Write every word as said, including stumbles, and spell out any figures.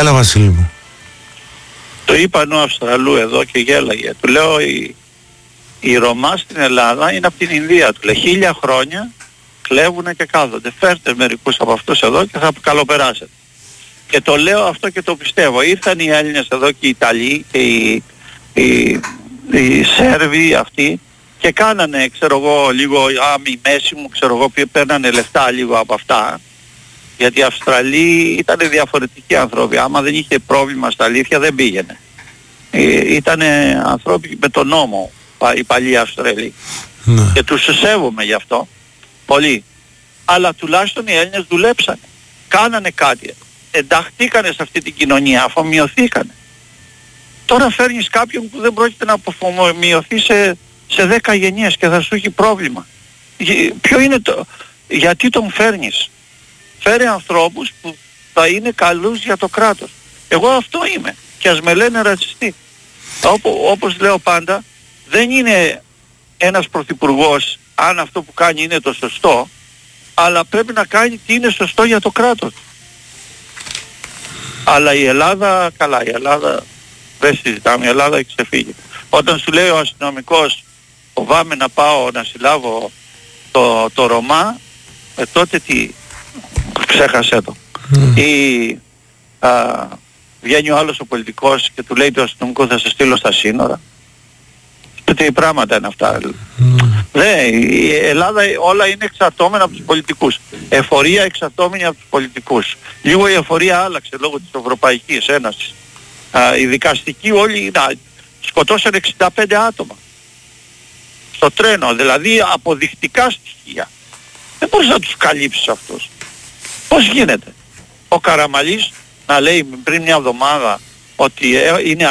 έλα Βασίλη μου. Το είπαν ο Αυστραλού εδώ και γέλαγε. Του λέω η, η Ρωμά στην Ελλάδα είναι από την Ινδία. Του λέει χίλια χρόνια κλέβουνε και κάθονται. Φέρτε μερικούς από αυτούς εδώ και θα καλοπεράσετε. Και το λέω αυτό και το πιστεύω. Ήρθαν οι Έλληνες εδώ και οι Ιταλοί και οι, οι, οι Σέρβοι αυτοί και κάνανε, ξέρω εγώ, λίγο άμοι μέση μου, ξέρω εγώ, που παίρνανε λεφτά λίγο από αυτά. Γιατί οι Αυστραλοί ήταν διαφορετικοί άνθρωποι. Άμα δεν είχε πρόβλημα στα αλήθεια δεν πήγαινε. Ε, ήτανε άνθρωποι με τον νόμο, οι παλιοί Αυστραλοί. Ναι. Και τους σέβομαι γι' αυτό. Πολύ. Αλλά τουλάχιστον οι Έλληνες δουλέψανε. Κάνανε κάτι. Ενταχθήκανε σε αυτή την κοινωνία. Αφομοιωθήκανε. Τώρα φέρνεις κάποιον που δεν πρόκειται να αφομοιωθεί σε, σε δέκα γενιές και θα σου έχει πρόβλημα. Ποιο είναι το... Γιατί τον φέρνεις? Φέρει ανθρώπους που θα είναι καλούς για το κράτος. Εγώ αυτό είμαι. Και ας με λένε ρατσιστή. Όπο, όπως λέω πάντα, δεν είναι ένας πρωθυπουργός αν αυτό που κάνει είναι το σωστό, αλλά πρέπει να κάνει τι είναι σωστό για το κράτος. Αλλά η Ελλάδα, καλά, η Ελλάδα δεν συζητάμε, η Ελλάδα έχει ξεφύγει. Όταν σου λέει ο αστυνομικός, φοβάμαι να πάω να συλλάβω το, το Ρωμά, ε, τότε τι, ξέχασέ το. Mm. Ή α, βγαίνει ο άλλος ο πολιτικός και του λέει το αστυνομικό θα σε στείλω στα σύνορα. Τι πράγματα είναι αυτά. Mm. Δε, η Ελλάδα όλα είναι εξαρτώμενα από τους πολιτικούς. Εφορία εξαρτώμενη από τους πολιτικούς. Λίγο η εφορία άλλαξε λόγω της Ευρωπαϊκής Ένωσης. Α, οι δικαστικοί όλοι να, σκοτώσαν εξήντα πέντε άτομα. Στο τρένο, δηλαδή αποδεικτικά στοιχεία. Δεν μπορείς να τους καλύψεις αυτούς. Πώς γίνεται? Ο Καραμανλής να λέει πριν μια εβδομάδα ότι είναι